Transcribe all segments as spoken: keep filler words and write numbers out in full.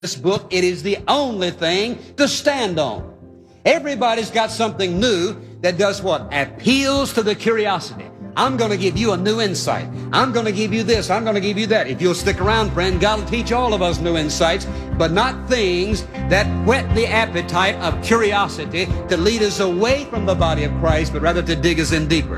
this book, it is the only thing to stand on. Everybody's got something new that does what? Appeals to the curiosity. I'm going to give you a new insight. I'm going to give you this. I'm going to give you that. If you'll stick around, friend, God will teach all of us new insights, but not things that whet the appetite of curiosity to lead us away from the body of Christ, but rather to dig us in deeper.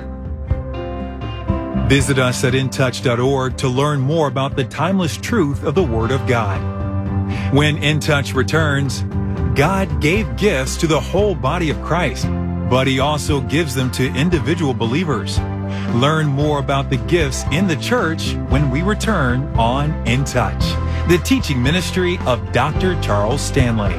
Visit us at in touch dot org to learn more about the timeless truth of the Word of God. When In Touch returns, God gave gifts to the whole body of Christ, but He also gives them to individual believers. Learn more about the gifts in the church when we return on In Touch, the teaching ministry of Doctor Charles Stanley.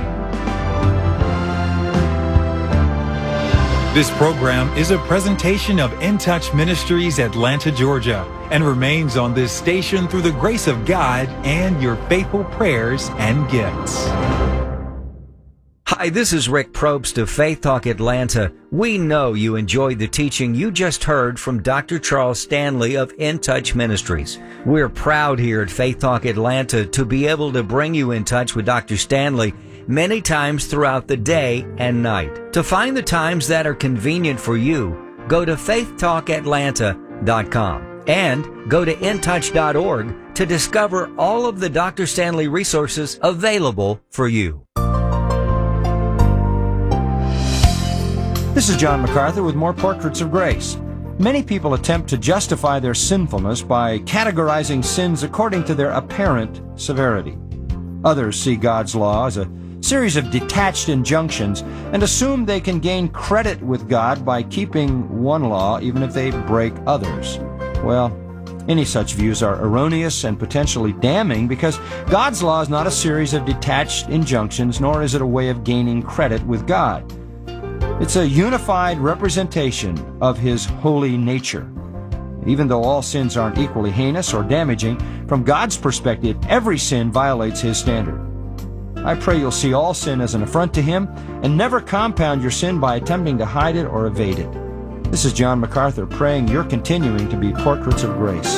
This program is a presentation of In Touch Ministries, Atlanta, Georgia, and remains on this station through the grace of God and your faithful prayers and gifts. Hi, this is Rick Probst of Faith Talk Atlanta. We know you enjoyed the teaching you just heard from Doctor Charles Stanley of In Touch Ministries. We're proud here at Faith Talk Atlanta to be able to bring you in touch with Doctor Stanley many times throughout the day and night. To find the times that are convenient for you, go to faith talk atlanta dot com and go to in touch dot org to discover all of the Doctor Stanley resources available for you. This is John MacArthur with more Portraits of Grace. Many people attempt to justify their sinfulness by categorizing sins according to their apparent severity. Others see God's law as a series of detached injunctions and assume they can gain credit with God by keeping one law even if they break others. Well, any such views are erroneous and potentially damning because God's law is not a series of detached injunctions, nor is it a way of gaining credit with God. It's a unified representation of His holy nature. Even though all sins aren't equally heinous or damaging, from God's perspective, every sin violates His standard. I pray you'll see all sin as an affront to Him and never compound your sin by attempting to hide it or evade it. This is John MacArthur praying you're continuing to be portraits of grace.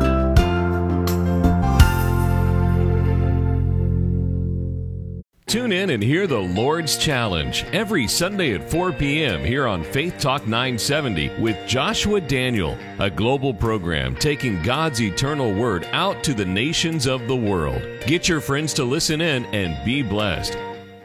Tune in and hear the Lord's Challenge every Sunday at four p.m. here on Faith Talk nine seventy with Joshua Daniel, a global program taking God's eternal word out to the nations of the world. Get your friends to listen in and be blessed.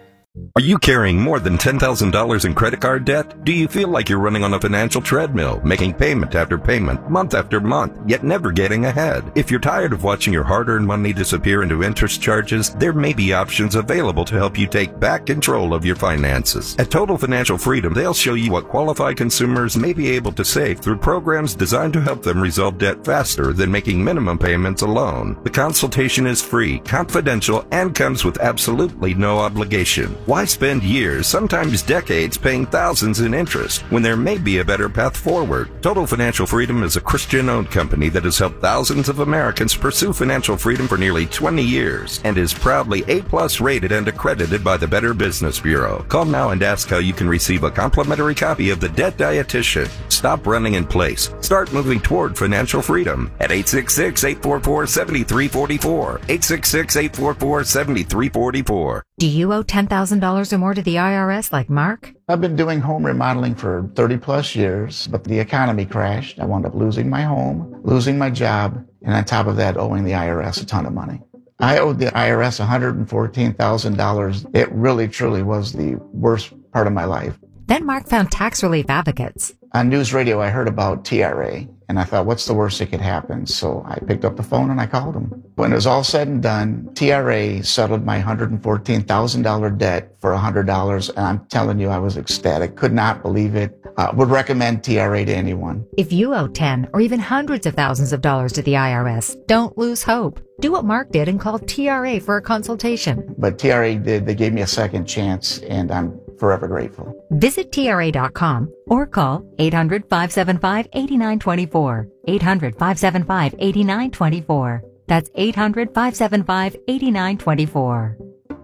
Are you carrying more than ten thousand dollars in credit card debt? Do you feel like you're running on a financial treadmill, making payment after payment, month after month, yet never getting ahead? If you're tired of watching your hard-earned money disappear into interest charges, there may be options available to help you take back control of your finances. At Total Financial Freedom, they'll show you what qualified consumers may be able to save through programs designed to help them resolve debt faster than making minimum payments alone. The consultation is free, confidential, and comes with absolutely no obligation. Why spend years, sometimes decades, paying thousands in interest when there may be a better path forward? Total Financial Freedom is a Christian-owned company that has helped thousands of Americans pursue financial freedom for nearly twenty years and is proudly A-plus rated and accredited by the Better Business Bureau. Call now and ask how you can receive a complimentary copy of The Debt Dietitian. Stop running in place. Start moving toward financial freedom at eight six six, eight four four, seven three four four, eight six six, eight four four, seven three four four. Do you owe ten thousand dollars or more to the I R S like Mark? I've been doing home remodeling for thirty plus years, but the economy crashed. I wound up losing my home, losing my job, and on top of that, owing the I R S a ton of money. I owed the I R S one hundred fourteen thousand dollars. It really, truly was the worst part of my life. Then Mark found Tax Relief Advocates. On news radio, I heard about T R A, and I thought, what's the worst that could happen? So I picked up the phone and I called them. When it was all said and done, T R A settled my one hundred fourteen thousand dollars debt for one hundred dollars, and I'm telling you, I was ecstatic. Could not believe it. Uh, would recommend T R A to anyone. If you owe ten or even hundreds of thousands of dollars to the I R S, don't lose hope. Do what Mark did and call T R A for a consultation. But T R A did. They gave me a second chance, and I'm forever grateful. Visit T R A dot com or call eight hundred, five seven five, eight nine two four. eight hundred, five seven five, eight nine two four. That's eight hundred, five seven five, eight nine two four.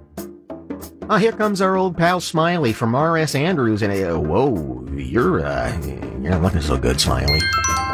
Oh, here comes our old pal Smiley from R S Andrews, and uh, whoa, you're uh, you're not looking so good, Smiley.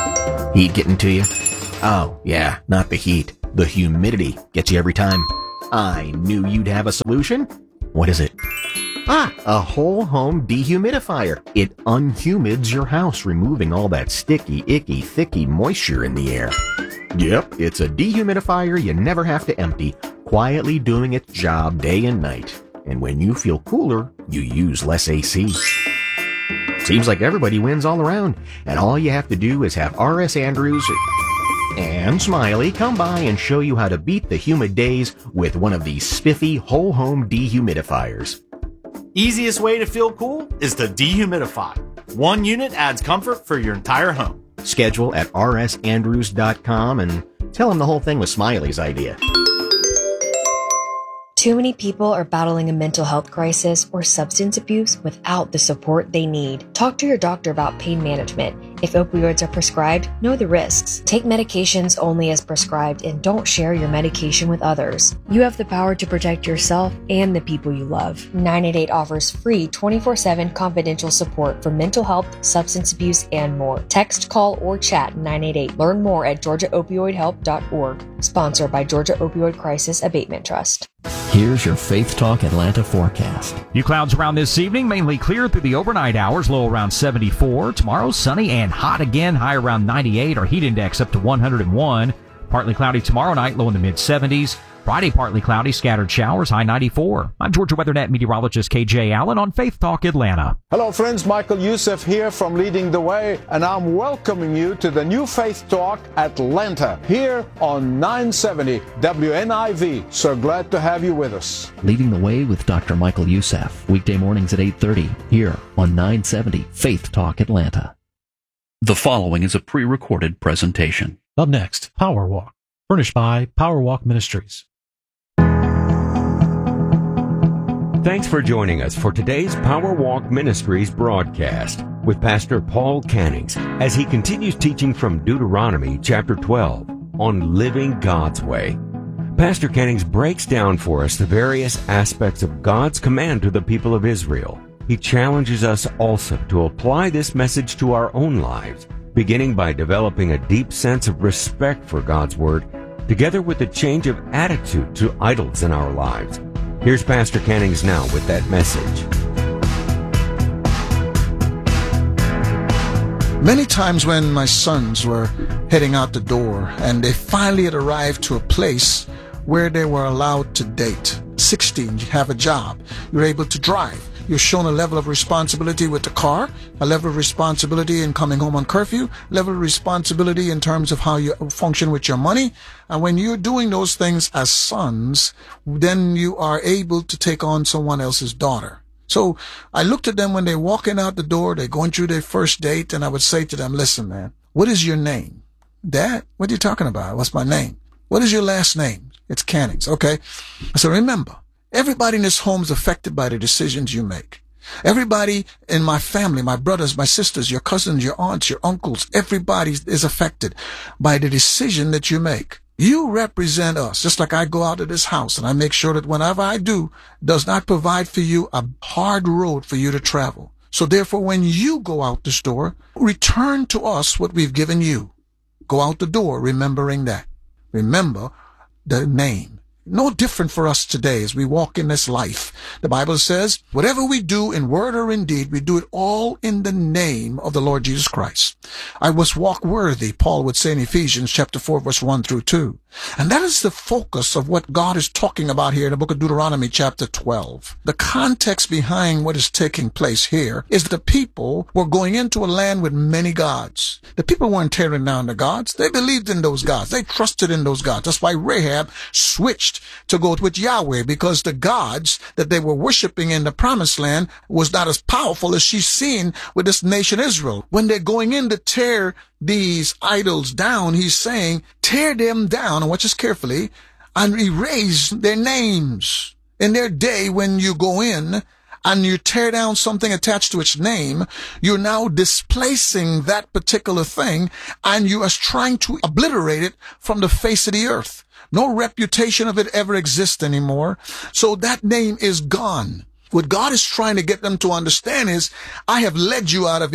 Heat getting to you? Oh, yeah, not the heat. The humidity gets you every time. I knew you'd have a solution. What is it? Ah, a whole home dehumidifier. It unhumids your house, removing all that sticky, icky, thicky moisture in the air. Yep, it's a dehumidifier you never have to empty, quietly doing its job day and night. And when you feel cooler, you use less A C. Seems like everybody wins all around, and all you have to do is have R S Andrews and Smiley come by and show you how to beat the humid days with one of these spiffy whole home dehumidifiers. Easiest way to feel cool is to dehumidify. One unit adds comfort for your entire home. Schedule at r s andrews dot com and tell them the whole thing was Smiley's idea. Too many people are battling a mental health crisis or substance abuse without the support they need. Talk to your doctor about pain management. If opioids are prescribed, know the risks. Take medications only as prescribed and don't share your medication with others. You have the power to protect yourself and the people you love. nine eight eight offers free twenty-four seven confidential support for mental health, substance abuse, and more. Text, call, or chat nine eight eight. Learn more at georgia opioid help dot org. Sponsored by Georgia Opioid Crisis Abatement Trust. Here's your Faith Talk Atlanta forecast. Few clouds around this evening, mainly clear through the overnight hours, low around seventy-four. Tomorrow, sunny and hot again, high around ninety-eight, our heat index up to one hundred one. Partly cloudy tomorrow night, low in the mid-seventies. Friday, partly cloudy, scattered showers, high ninety-four. I'm Georgia WeatherNet meteorologist K J Allen on Faith Talk Atlanta. Hello friends, Michael Youssef here from Leading the Way, and I'm welcoming you to the new Faith Talk Atlanta here on nine seventy W N I V. So glad to have you with us. Leading the Way with Doctor Michael Youssef, weekday mornings at eight thirty here on nine seventy Faith Talk Atlanta. The following is a pre-recorded presentation. Up next, Power Walk, furnished by Power Walk Ministries. Thanks for joining us for today's Power Walk Ministries broadcast with Pastor Paul Cannings as he continues teaching from Deuteronomy chapter twelve on living God's way. Pastor Cannings breaks down for us the various aspects of God's command to the people of Israel. He challenges us also to apply this message to our own lives, beginning by developing a deep sense of respect for God's Word, together with a change of attitude to idols in our lives. Here's Pastor Cannings now with that message. Many times when my sons were heading out the door and they finally had arrived to a place where they were allowed to date. sixteen, you have a job, you're able to drive. You're shown a level of responsibility with the car, a level of responsibility in coming home on curfew, level of responsibility in terms of how you function with your money. And when you're doing those things as sons, then you are able to take on someone else's daughter. So I looked at them when they're walking out the door, they're going through their first date, and I would say to them, listen, man, what is your name? Dad, what are you talking about? What's my name? What is your last name? It's Cannings. Okay. So remember, everybody in this home is affected by the decisions you make. Everybody in my family, my brothers, my sisters, your cousins, your aunts, your uncles, everybody is affected by the decision that you make. You represent us, just like I go out of this house and I make sure that whenever I do, does not provide for you a hard road for you to travel. So therefore, when you go out this door, return to us what we've given you. Go out the door remembering that. Remember the name. No different for us today as we walk in this life. The Bible says, whatever we do in word or in deed, we do it all in the name of the Lord Jesus Christ. I was walk worthy, Paul would say in Ephesians chapter four, verse one through two. And that is the focus of what God is talking about here in the book of Deuteronomy chapter twelve. The context behind what is taking place here is that the people were going into a land with many gods. The people weren't tearing down the gods. They believed in those gods. They trusted in those gods. That's why Rahab switched to go with Yahweh, because the gods that they were worshiping in the promised land was not as powerful as she's seen with this nation Israel. When they're going in to tear these idols down, he's saying, tear them down, and watch this carefully, and erase their names. In their day, when you go in and you tear down something attached to its name, you're now displacing that particular thing, and you are trying to obliterate it from the face of the earth. No reputation of it ever exists anymore. So that name is gone. What God is trying to get them to understand is, I have led you out of Egypt.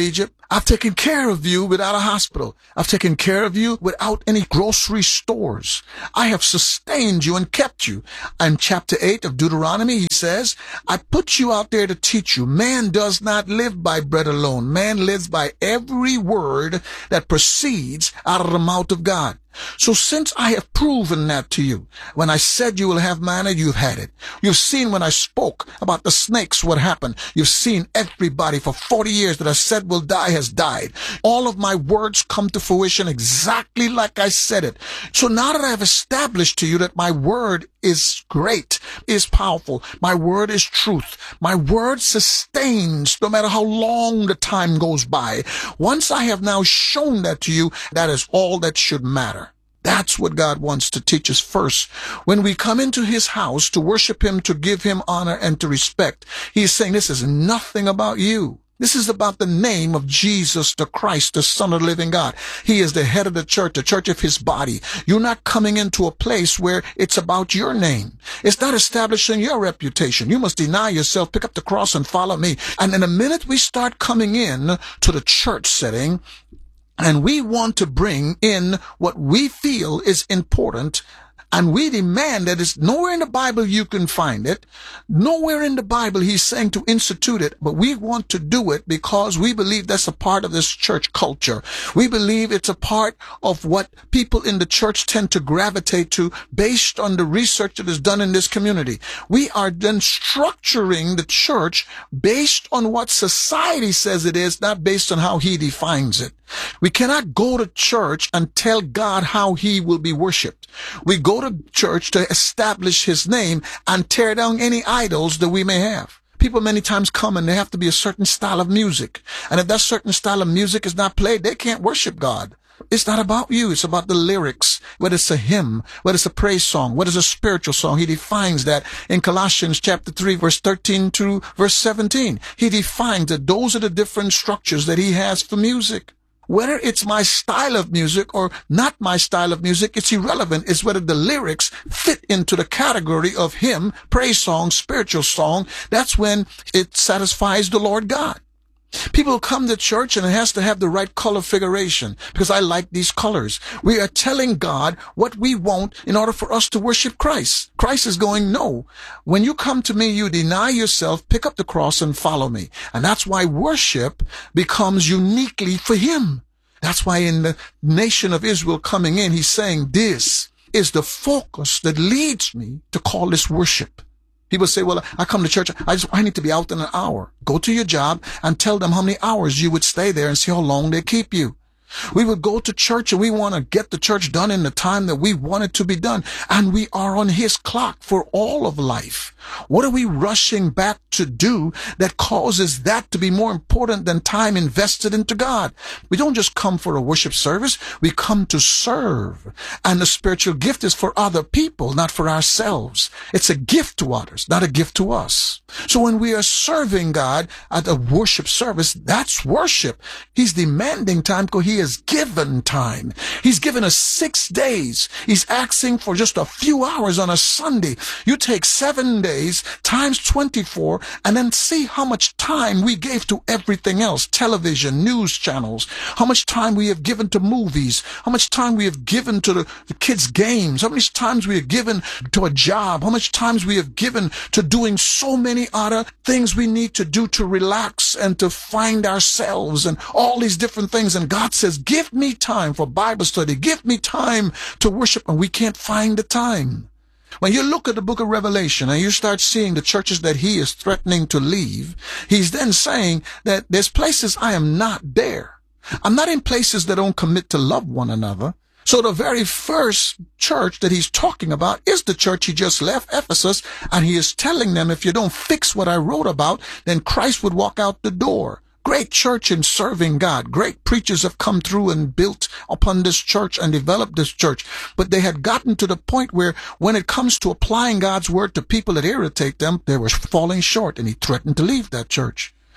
I've taken care of you without a hospital. I've taken care of you without any grocery stores. I have sustained you and kept you. And chapter eight of Deuteronomy, he says, I put you out there to teach you. Man does not live by bread alone. Man lives by every word that proceeds out of the mouth of God. So since I have proven that to you, when I said you will have manna, you've had it. You've seen when I spoke about the snakes, what happened. You've seen everybody for forty years that I said will die has died. All of my words come to fruition exactly like I said it. So now that I have established to you that my word is great, is powerful, my word is truth, my word sustains no matter how long the time goes by. Once I have now shown that to you, that is all that should matter. That's what God wants to teach us first. When we come into his house to worship him, to give him honor and to respect, he's saying this is nothing about you. This is about the name of Jesus the Christ, the Son of the living God. He is the head of the church, the church of his body. You're not coming into a place where it's about your name. It's not establishing your reputation. You must deny yourself, pick up the cross and follow me. And in a minute we start coming in to the church setting, and we want to bring in what we feel is important, and we demand that it's nowhere in the Bible you can find it. Nowhere in the Bible he's saying to institute it, but we want to do it because we believe that's a part of this church culture. We believe it's a part of what people in the church tend to gravitate to based on the research that is done in this community. We are then structuring the church based on what society says it is, not based on how he defines it. We cannot go to church and tell God how he will be worshiped. We go to church to establish his name and tear down any idols that we may have. People many times come and they have to be a certain style of music. And if that certain style of music is not played, they can't worship God. It's not about you. It's about the lyrics, whether it's a hymn, whether it's a praise song, whether it's a spiritual song. He defines that in Colossians chapter three, verse thirteen to verse seventeen. He defines that those are the different structures that he has for music. Whether it's my style of music or not my style of music, it's irrelevant. It's whether the lyrics fit into the category of hymn, praise song, spiritual song. That's when it satisfies the Lord God. People come to church and it has to have the right color figuration because I like these colors. We are telling God what we want in order for us to worship Christ. Christ is going, no. When you come to me, you deny yourself, pick up the cross and follow me. And that's why worship becomes uniquely for him. That's why in the nation of Israel coming in, he's saying this is the focus that leads me to call this worship. People say, well, I come to church, I just, I need to be out in an hour. Go to your job and tell them how many hours you would stay there and see how long they keep you. We would go to church and we want to get the church done in the time that we want it to be done. And we are on his clock for all of life. What are we rushing back to do that causes that to be more important than time invested into God? We don't just come for a worship service. We come to serve. And the spiritual gift is for other people, not for ourselves. It's a gift to others, not a gift to us. So when we are serving God at a worship service, that's worship. He's demanding time because he has given time. He's given us six days. He's asking for just a few hours on a Sunday. You take seven days times twenty-four and then see how much time we gave to everything else. Television, news channels, how much time we have given to movies, how much time we have given to the, the kids' games, how much times we have given to a job, how much times we have given to doing so many other things we need to do to relax and to find ourselves and all these different things. And God says, give me time for Bible study. Give me time to worship. And we can't find the time. When you look at the book of Revelation and you start seeing the churches that he is threatening to leave, he's then saying that there's places I am not there. I'm not in places that don't commit to love one another. So the very first church that he's talking about is the church he just left, Ephesus, and he is telling them, if you don't fix what I wrote about, then Christ would walk out the door. Great church in serving God. Great preachers have come through and built upon this church and developed this church. But they had gotten to the point where when it comes to applying God's word to people that irritate them, they were falling short, and he threatened to leave that church.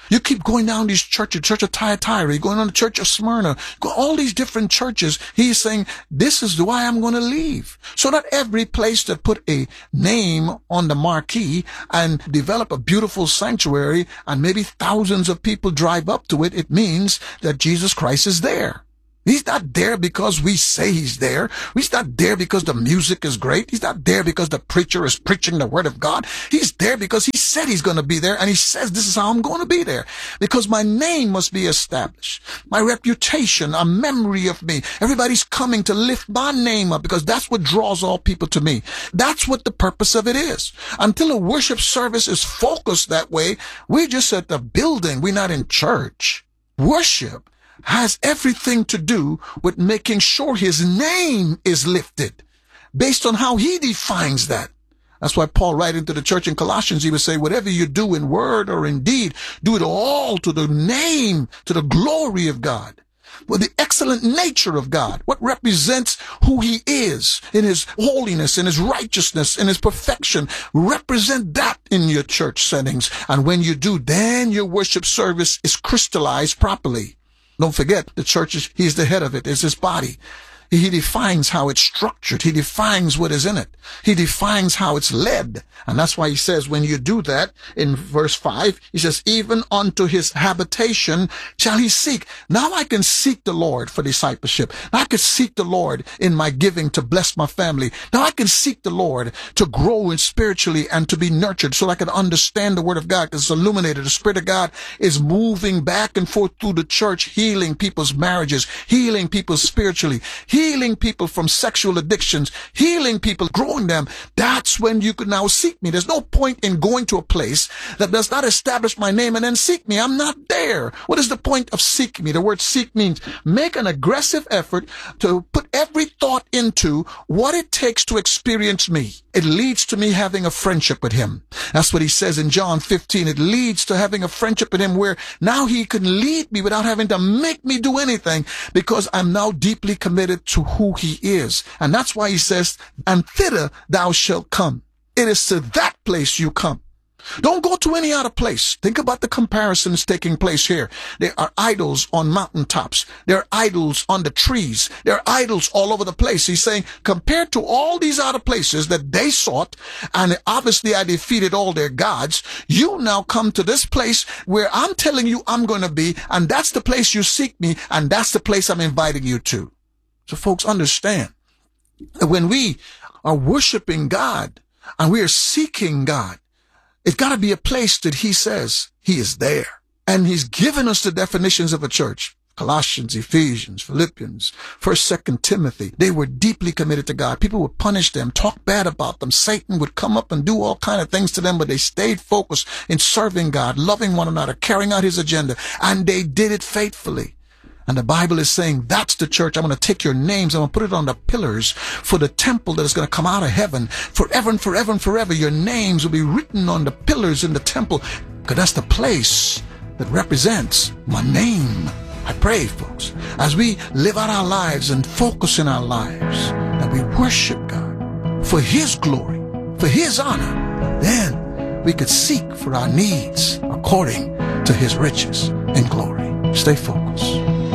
You keep going down these churches, Church of Thyatira, you're going on the Church of Smyrna, go all these different churches. He's saying, this is why I'm going to leave. So not every place that put a name on the marquee and develop a beautiful sanctuary and maybe thousands of people drive up to it, it means that Jesus Christ is there. He's not there because we say he's there. He's not there because the music is great. He's not there because the preacher is preaching the word of God. He's there because he said he's going to be there, and he says this is how I'm going to be there. Because my name must be established. My reputation, a memory of me. Everybody's coming to lift my name up because that's what draws all people to me. That's what the purpose of it is. Until a worship service is focused that way, we're just at the building. We're not in church. Worship has everything to do with making sure his name is lifted based on how he defines that. That's why Paul, writing to the church in Colossians, he would say, whatever you do in word or in deed, do it all to the name, to the glory of God. Well, the excellent nature of God, what represents who he is in his holiness, in his righteousness, in his perfection, represent that in your church settings. And when you do, then your worship service is crystallized properly. Don't forget, the church is, he's the head of it. It's his body. He defines how it's structured. He defines what is in it. He defines how it's led. And that's why he says, when you do that, in verse five, he says, even unto his habitation shall he seek. Now I can seek the Lord for discipleship. Now I can seek the Lord in my giving to bless my family. Now I can seek the Lord to grow in spiritually and to be nurtured so I can understand the word of God, because it's illuminated. The Spirit of God is moving back and forth through the church, healing people's marriages, healing people spiritually, healing people from sexual addictions, healing people, growing them. That's when you could now seek me. There's no point in going to a place that does not establish my name and then seek me. I'm not there. What is the point of seeking me? The word seek means make an aggressive effort to put every thought into what it takes to experience me. It leads to me having a friendship with him. That's what he says in John fifteen. It leads to having a friendship with him where now he can lead me without having to make me do anything, because I'm now deeply committed to who he is. And that's why he says, and thither thou shalt come. It is to that place you come. Don't go to any other place. Think about the comparisons taking place here. There are idols on mountaintops. There are idols on the trees. There are idols all over the place. He's saying, compared to all these other places that they sought, and obviously I defeated all their gods, you now come to this place where I'm telling you I'm going to be, and that's the place you seek me, and that's the place I'm inviting you to. So folks, understand that when we are worshiping God and we are seeking God, it's got to be a place that he says he is there. And he's given us the definitions of a church. Colossians, Ephesians, Philippians, First, Second Timothy. They were deeply committed to God. People would punish them, talk bad about them. Satan would come up and do all kinds of things to them, but they stayed focused in serving God, loving one another, carrying out his agenda. And they did it faithfully. And the Bible is saying, that's the church. I'm going to take your names. I'm going to put it on the pillars for the temple that is going to come out of heaven. Forever and forever and forever, your names will be written on the pillars in the temple, because that's the place that represents my name. I pray, folks, as we live out our lives and focus in our lives, that we worship God for his glory, for his honor, then we could seek for our needs according to his riches and glory. Stay focused.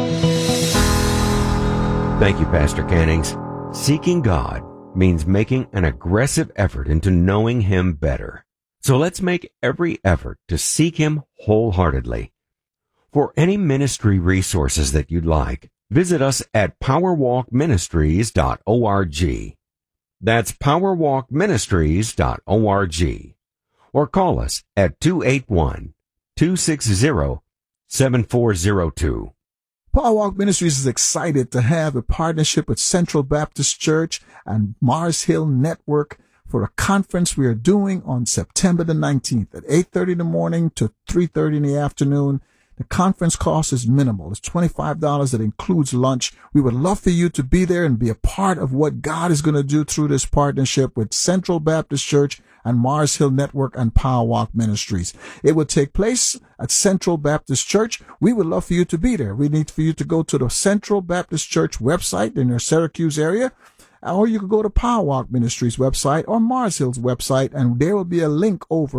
Thank you, Pastor Cannings. Seeking God means making an aggressive effort into knowing him better. So let's make every effort to seek him wholeheartedly. For any ministry resources that you'd like, visit us at power walk ministries dot org. That's power walk ministries dot org. Or call us at two eight one, two six zero, seven four zero two. Power Walk Ministries is excited to have a partnership with Central Baptist Church and Mars Hill Network for a conference we are doing on September the nineteenth at eight thirty in the morning to three thirty in the afternoon. The conference cost is minimal. It's twenty-five dollars. That includes lunch. We would love for you to be there and be a part of what God is going to do through this partnership with Central Baptist Church and Mars Hill Network and Power Walk Ministries. It will take place at Central Baptist Church. We would love for you to be there. We need for you to go to the Central Baptist Church website in your Syracuse area, or you could go to Power Walk Ministries website or Mars Hill's website, and there will be a link over for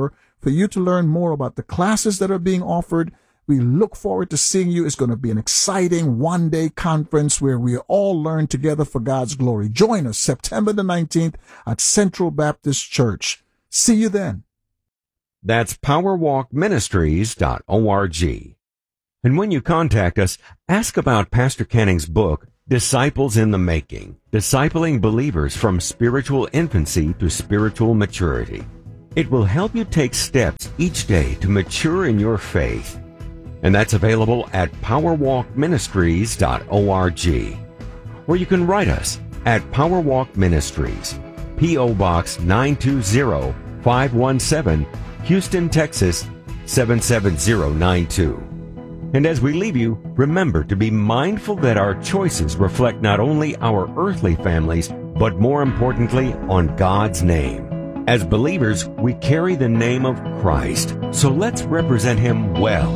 for you to learn more about the classes that are being offered. We look forward to seeing you. It's going to be an exciting one-day conference where we all learn together for God's glory. Join us September the nineteenth at Central Baptist Church. See you then. That's power walk ministries dot org. And when you contact us, ask about Pastor Canning's book, Disciples in the Making, Discipling Believers from Spiritual Infancy to Spiritual Maturity. It will help you take steps each day to mature in your faith. And that's available at power walk ministries dot org. Or you can write us at Powerwalk Ministries, P O. Box nine two zero, five one seven, Houston, Texas seven seven zero nine two. And as we leave you, remember to be mindful that our choices reflect not only our earthly families, but more importantly, on God's name. As believers, we carry the name of Christ, so let's represent Him well.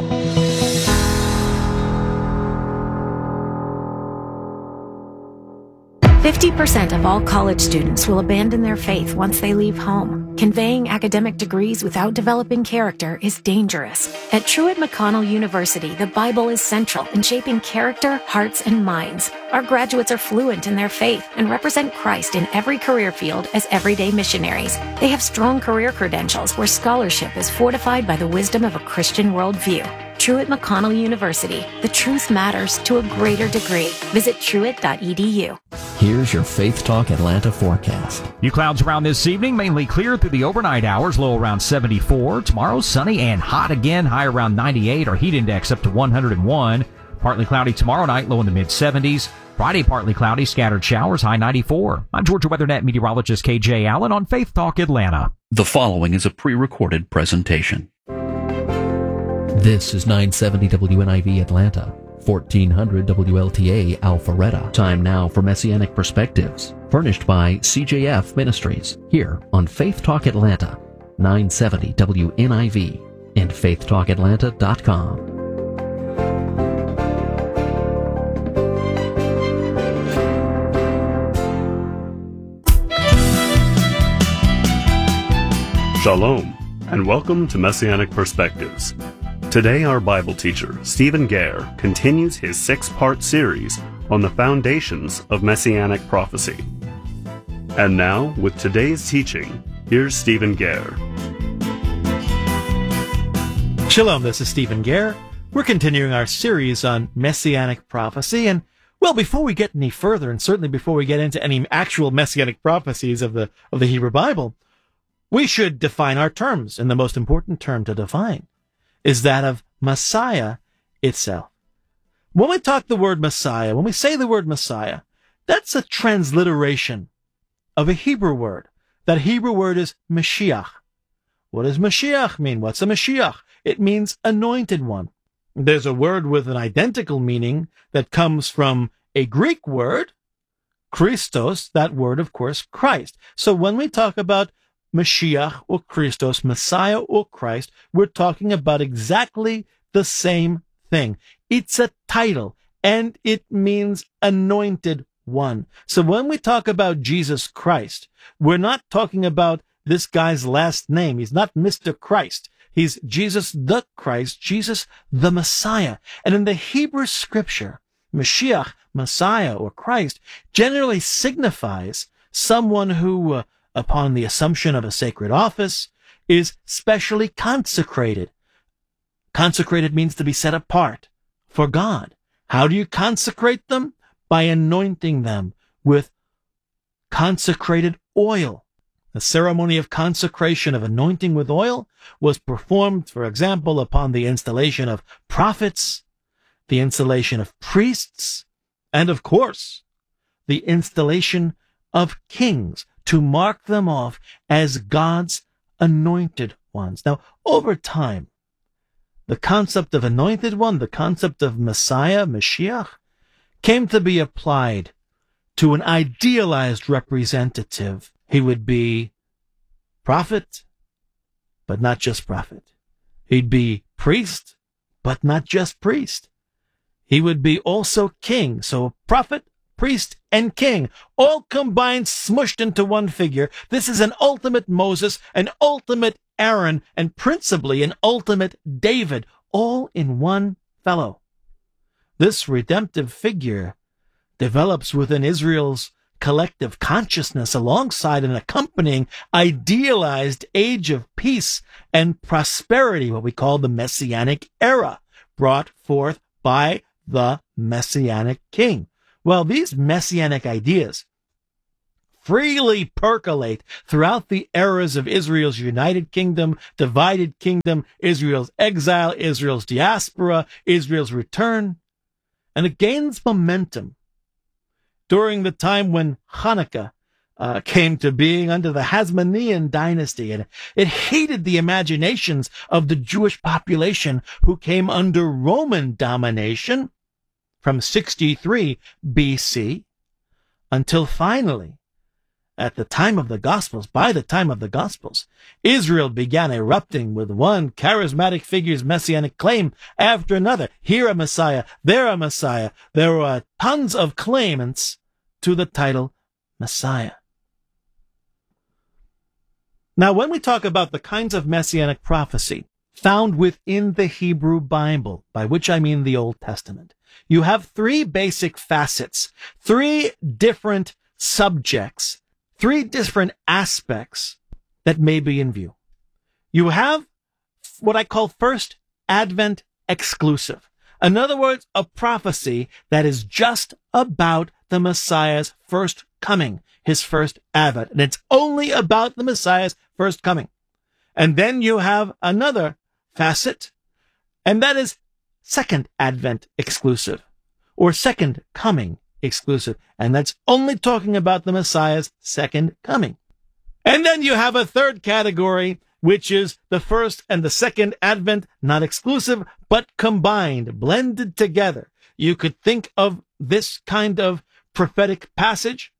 fifty percent of all college students will abandon their faith once they leave home. Conveying academic degrees without developing character is dangerous. At Truett McConnell University, the Bible is central in shaping character, hearts, and minds. Our graduates are fluent in their faith and represent Christ in every career field as everyday missionaries. They have strong career credentials where scholarship is fortified by the wisdom of a Christian worldview. Truett McConnell University. The truth matters to a greater degree. Visit truett dot e d u. Here's your Faith Talk Atlanta forecast. Few clouds around this evening, mainly clear through the overnight hours, low around seventy-four. Tomorrow, sunny and hot again, high around ninety-eight. Our heat index up to one hundred one. Partly cloudy tomorrow night, low in the mid seventies. Friday, partly cloudy, scattered showers, high ninety-four. I'm Georgia WeatherNet meteorologist K J Allen on Faith Talk Atlanta. The following is a pre-recorded presentation. This is nine seventy W N I V Atlanta, fourteen hundred W L T A Alpharetta. Time now for Messianic Perspectives, furnished by C J F Ministries, here on Faith Talk Atlanta, nine seventy W N I V, and faith talk atlanta dot com. Shalom, and welcome to Messianic Perspectives. Today our Bible teacher, Stephen Gare, continues his six-part series on the foundations of Messianic prophecy. And now, with today's teaching, here's Stephen Gare. Shalom, this is Stephen Gare. We're continuing our series on Messianic prophecy, and well, before we get any further, and certainly before we get into any actual Messianic prophecies of the of the Hebrew Bible, we should define our terms, and the most important term to define is that of Messiah itself. When we talk the word Messiah, when we say the word Messiah, that's a transliteration of a Hebrew word. That Hebrew word is Mashiach. What does Mashiach mean? What's a Mashiach? It means anointed one. There's a word with an identical meaning that comes from a Greek word, Christos, that word, of course, Christ. So when we talk about Mashiach or Christos, Messiah or Christ, we're talking about exactly the same thing. It's a title, and it means anointed one. So when we talk about Jesus Christ, we're not talking about this guy's last name. He's not Mister Christ. He's Jesus the Christ, Jesus the Messiah. And in the Hebrew scripture, Mashiach, Messiah or Christ, generally signifies someone who uh, upon the assumption of a sacred office, is specially consecrated. Consecrated means to be set apart for God. How do you consecrate them? By anointing them with consecrated oil. The ceremony of consecration, of anointing with oil, was performed, for example, upon the installation of prophets, the installation of priests, and, of course, the installation of kings, to mark them off as God's anointed ones. Now, over time, the concept of anointed one, the concept of Messiah, Mashiach, came to be applied to an idealized representative. He would be prophet, but not just prophet. He'd be priest, but not just priest. He would be also king, so prophet, priest, and king, all combined, smushed into one figure. This is an ultimate Moses, an ultimate Aaron, and principally an ultimate David, all in one fellow. This redemptive figure develops within Israel's collective consciousness alongside an accompanying idealized age of peace and prosperity, what we call the Messianic era, brought forth by the Messianic king. Well, these Messianic ideas freely percolate throughout the eras of Israel's united kingdom, divided kingdom, Israel's exile, Israel's diaspora, Israel's return, and it gains momentum during the time when Hanukkah uh, came to being under the Hasmonean dynasty, and it heated the imaginations of the Jewish population who came under Roman domination from sixty-three B C until finally, at the time of the Gospels, by the time of the Gospels, Israel began erupting with one charismatic figure's messianic claim after another. Here a Messiah, there a Messiah. There were tons of claimants to the title Messiah. Now, when we talk about the kinds of messianic prophecy found within the Hebrew Bible, by which I mean the Old Testament, you have three basic facets, three different subjects, three different aspects that may be in view. You have what I call first Advent exclusive. In other words, a prophecy that is just about the Messiah's first coming, his first advent. And it's only about the Messiah's first coming. And then you have another facet, and that is second Advent exclusive, or second coming exclusive. And that's only talking about the Messiah's second coming. And then you have a third category, which is the first and the second Advent, not exclusive, but combined, blended together. You could think of this kind of prophetic passage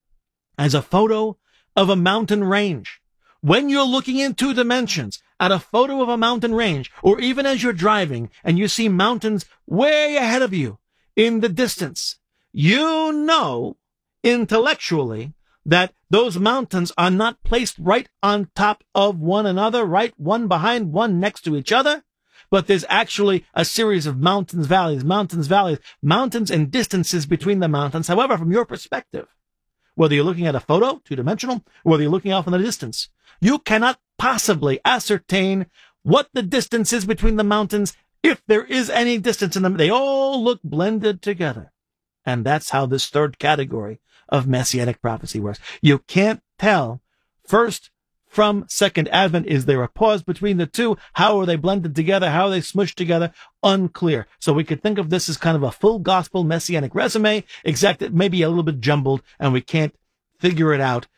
as a photo of a mountain range. When you're looking in two dimensions at a photo of a mountain range, or even as you're driving and you see mountains way ahead of you in the distance, you know intellectually that those mountains are not placed right on top of one another, right one behind one next to each other, but there's actually a series of mountains, valleys, mountains, valleys, mountains and distances between the mountains. However, from your perspective, whether you're looking at a photo, two-dimensional, or whether you're looking off in the distance, you cannot possibly ascertain what the distance is between the mountains, if there is any distance in them. They all look blended together. And that's how this third category of messianic prophecy works. You can't tell first from second Advent. Is there a pause between the two? How are they blended together? How are they smushed together? Unclear. So we could think of this as kind of a full gospel messianic resume, except it may be a little bit jumbled, and we can't figure it out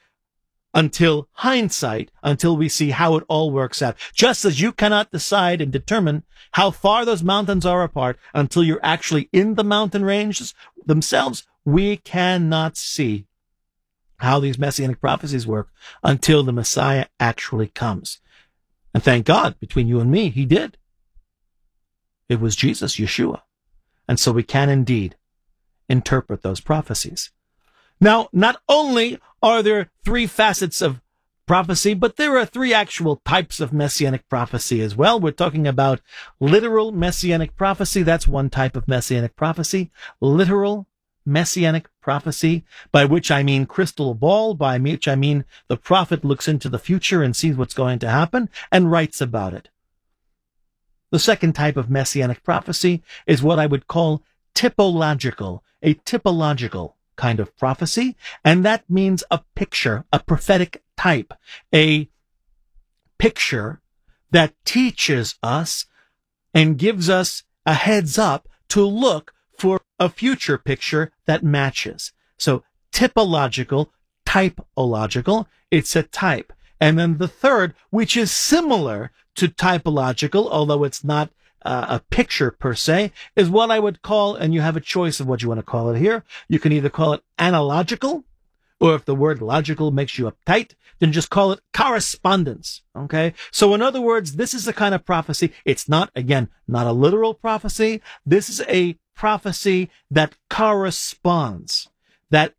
until hindsight, until we see how it all works out. Just as you cannot decide and determine how far those mountains are apart until you're actually in the mountain ranges themselves, we cannot see how these messianic prophecies work until the Messiah actually comes. And thank God, between you and me, he did. It was Jesus, Yeshua. And so we can indeed interpret those prophecies. Now, not only are there three facets of prophecy, but there are three actual types of messianic prophecy as well. We're talking about literal messianic prophecy. That's one type of messianic prophecy. Literal messianic prophecy, by which I mean crystal ball, by which I mean the prophet looks into the future and sees what's going to happen and writes about it. The second type of messianic prophecy is what I would call typological, a typological kind of prophecy, and that means a picture, a prophetic type, a picture that teaches us and gives us a heads up to look for a future picture that matches. So typological, typological, it's a type. And then the third, which is similar to typological, although it's not uh, a picture per se, is what I would call, and you have a choice of what you want to call it here. You can either call it analogical, or if the word logical makes you uptight, then just call it correspondence. Okay? So in other words, this is the kind of prophecy. It's not, again, not a literal prophecy. This is a prophecy that corresponds, that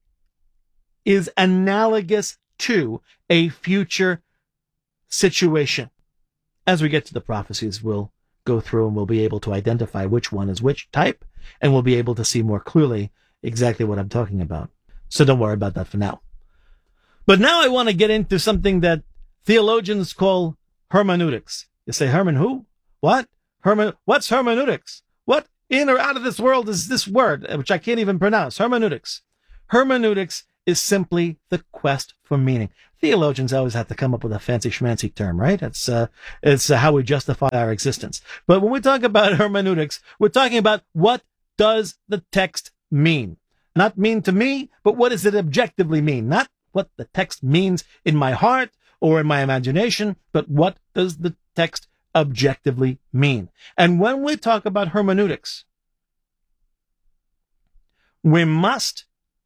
is analogous to a future situation. as we get to the prophecies, we'll go through and we'll be able to identify which one is which type, and we'll be able to see more clearly exactly what I'm talking about. So don't worry about that for now. But now I want to get into something that theologians call hermeneutics. You say, Herman who? What? Herman, what's hermeneutics? What in or out of this world is this word, which I can't even pronounce? Hermeneutics. Hermeneutics is simply the quest for meaning. Theologians always have to come up with a fancy schmancy term, right? It's, uh, it's uh, how we justify our existence. But when we talk about hermeneutics, we're talking about what does the text mean? Not mean to me, but what does it objectively mean? Not what the text means in my heart or in my imagination, but what does the text objectively mean? And when we talk about hermeneutics, we must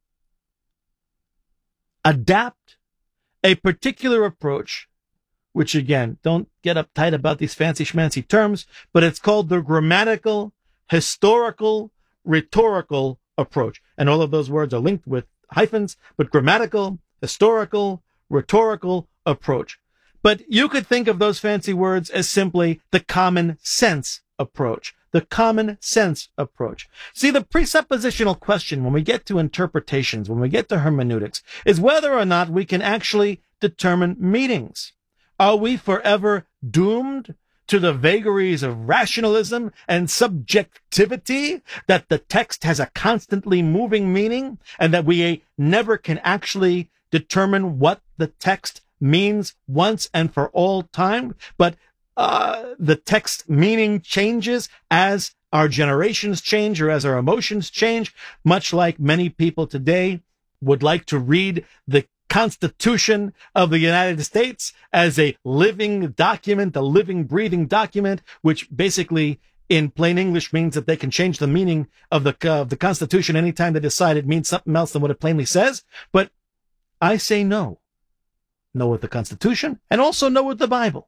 adapt a particular approach, which again, don't get uptight about these fancy schmancy terms, but it's called the grammatical, historical, rhetorical approach. And all of those words are linked with hyphens, but grammatical, historical, rhetorical approach. But you could think of those fancy words as simply the common sense approach. The common sense approach. See, the presuppositional question when we get to interpretations, when we get to hermeneutics, is whether or not we can actually determine meanings. Are we forever doomed to the vagaries of rationalism and subjectivity, that the text has a constantly moving meaning, and that we never can actually determine what the text means once and for all time, but Uh, the text meaning changes as our generations change or as our emotions change, much like many people today would like to read the Constitution of the United States as a living document, a living, breathing document, which basically in plain English means that they can change the meaning of the, uh, of the Constitution anytime they decide it means something else than what it plainly says. But I say no. No with the Constitution, and also no with the Bible.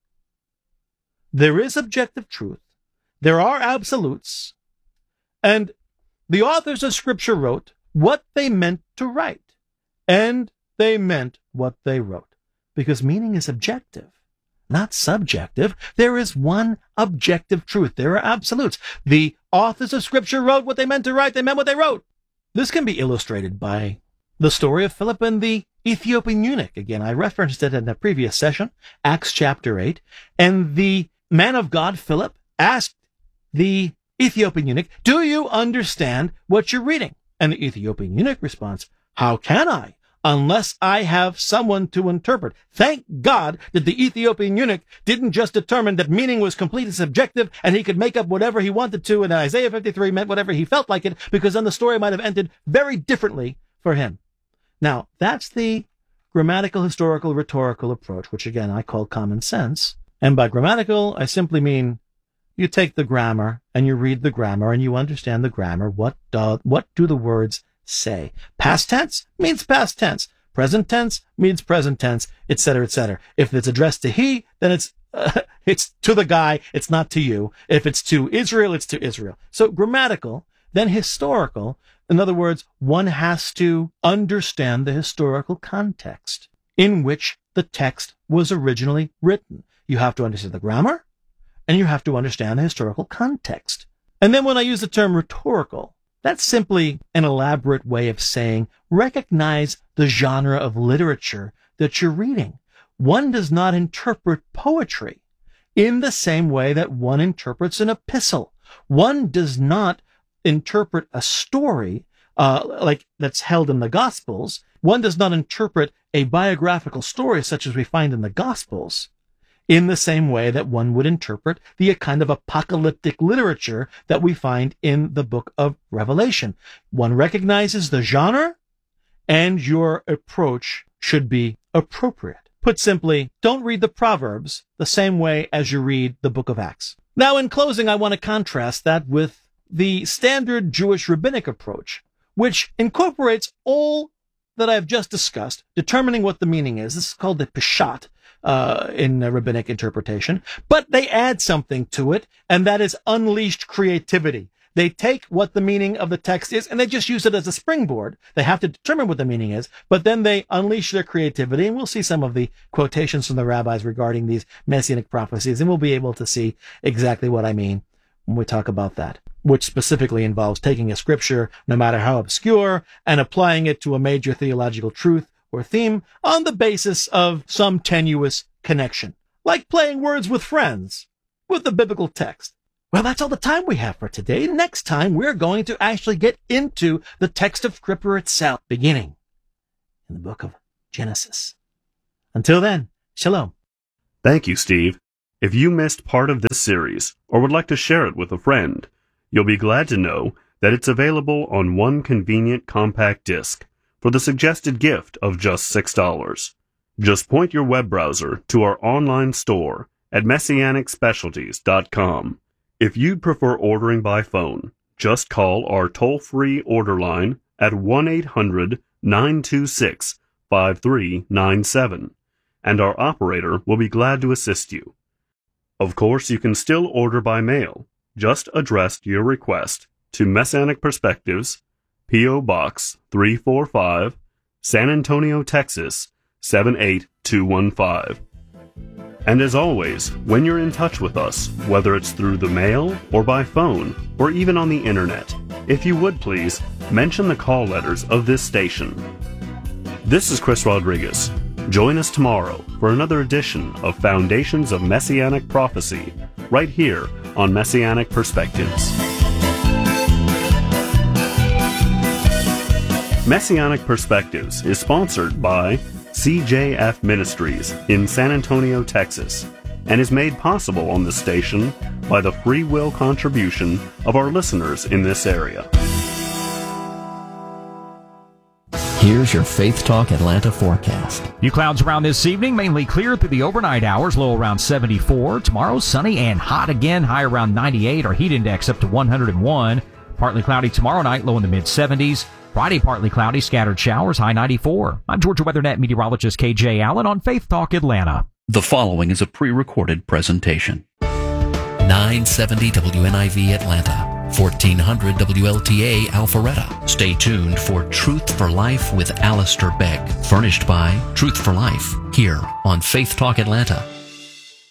There is objective truth. There are absolutes. And the authors of Scripture wrote what they meant to write. And they meant what they wrote. Because meaning is objective, not subjective. There is one objective truth. There are absolutes. The authors of Scripture wrote what they meant to write. They meant what they wrote. This can be illustrated by the story of Philip and the Ethiopian eunuch. Again, I referenced it in a previous session, Acts chapter eight. And the man of God, Philip, asked the Ethiopian eunuch, do you understand what you're reading? And the Ethiopian eunuch responds, how can I, unless I have someone to interpret? Thank God that the Ethiopian eunuch didn't just determine that meaning was completely subjective and he could make up whatever he wanted to, and Isaiah fifty-three meant whatever he felt like it, because then the story might have ended very differently for him. Now, that's the grammatical, historical, rhetorical approach, which again I call common sense. And by grammatical, I simply mean you take the grammar and you read the grammar and you understand the grammar. What do, what do the words say? Past tense means past tense. Present tense means present tense, et cetera, et cetera. If it's addressed to he, then it's uh, it's to the guy. It's not to you. If it's to Israel, it's to Israel. So grammatical, then historical. In other words, one has to understand the historical context in which the text was originally written. You have to understand the grammar, and you have to understand the historical context. And then when I use the term rhetorical, that's simply an elaborate way of saying recognize the genre of literature that you're reading. One does not interpret poetry in the same way that one interprets an epistle. One does not interpret a story uh, like that's held in the Gospels. One does not interpret a biographical story such as we find in the Gospels in the same way that one would interpret the kind of apocalyptic literature that we find in the book of Revelation. One recognizes the genre, and your approach should be appropriate. Put simply, don't read the Proverbs the same way as you read the book of Acts. Now, in closing, I want to contrast that with the standard Jewish rabbinic approach, which incorporates all that I've just discussed, determining what the meaning is. This is called the Peshat. Uh, in uh, rabbinic interpretation, but they add something to it, and that is unleashed creativity. they take what the meaning of the text is and they just use it as a springboard. They have to determine what the meaning is, but then they unleash their creativity, and we'll see some of the quotations from the rabbis regarding these messianic prophecies, and we'll be able to see exactly what I mean when we talk about that, which specifically involves taking a scripture, no matter how obscure, and applying it to a major theological truth or theme on the basis of some tenuous connection, like playing words with friends with the biblical text. Well, that's all the time we have for today. Next time, we're going to actually get into the text of Scripture itself, beginning in the book of Genesis. Until then, shalom. Thank you, Steve. If you missed part of this series or would like to share it with a friend, you'll be glad to know that it's available on one convenient compact disc for the suggested gift of just six dollars. Just point your web browser to our online store at messianic specialties dot com. If you'd prefer ordering by phone, just call our toll-free order line at one eight hundred nine two six five three nine seven, and our operator will be glad to assist you. Of course, you can still order by mail. Just address your request to Messianic Perspectives, P O. Box three forty-five, San Antonio, Texas seven eight two one five. And as always, when you're in touch with us, whether it's through the mail or by phone or even on the internet, if you would please, mention the call letters of this station. This is Chris Rodriguez. Join us tomorrow for another edition of Foundations of Messianic Prophecy, right here on Messianic Perspectives. Messianic Perspectives is sponsored by C J F Ministries in San Antonio, Texas, and is made possible on this station by the free will contribution of our listeners in this area. Here's your Faith Talk Atlanta forecast. Few clouds around this evening, mainly clear through the overnight hours, low around seventy-four. Tomorrow, sunny and hot again, high around ninety-eight. Our heat index up to one hundred one. Partly cloudy tomorrow night, low in the mid seventies. Friday, partly cloudy, scattered showers, high ninety-four. I'm Georgia WeatherNet meteorologist K J Allen on Faith Talk Atlanta. The following is a pre-recorded presentation. nine seventy W N I V Atlanta, fourteen hundred W L T A Alpharetta. Stay tuned for Truth for Life with Alistair Begg, furnished by Truth for Life, here on Faith Talk Atlanta.